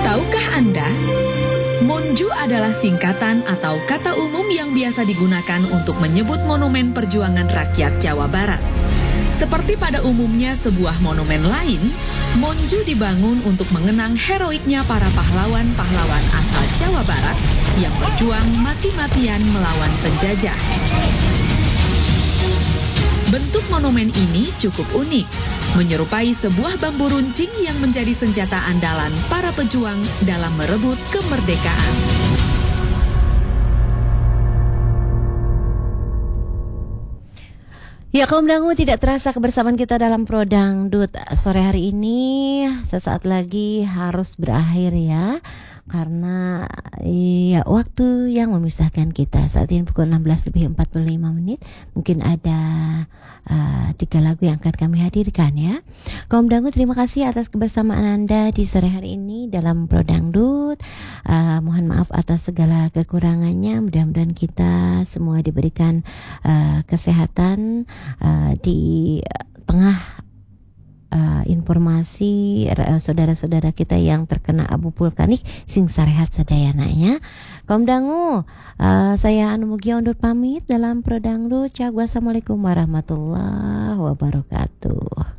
Tahukah Anda, Monju adalah singkatan atau kata umum yang biasa digunakan untuk menyebut monumen perjuangan rakyat Jawa Barat. Seperti pada umumnya sebuah monumen lain, Monju dibangun untuk mengenang heroiknya para pahlawan-pahlawan asal Jawa Barat yang berjuang mati-matian melawan penjajah. Bentuk monumen ini cukup unik, menyerupai sebuah bambu runcing yang menjadi senjata andalan para pejuang dalam merebut kemerdekaan. Ya, kaum dangu, tidak terasa kebersamaan kita dalam Pro Dangdut sore hari ini sesaat lagi harus berakhir ya. Karena ya waktu yang memisahkan kita saat ini pukul 16:45. Mungkin ada 3 lagu yang akan kami hadirkan ya. Kaum dangu, terima kasih atas kebersamaan Anda di sore hari ini dalam Pro Dangdut. Mohon maaf atas segala kekurangannya. Mudah-mudahan kita semua diberikan kesehatan di tengah informasi saudara-saudara kita yang terkena abu vulkanik. Sing sarehat sadayananya. Kaum dangu, saya Anu Mugia undur pamit dalam Pro Dangdut. Assalamualaikum warahmatullahi wabarakatuh.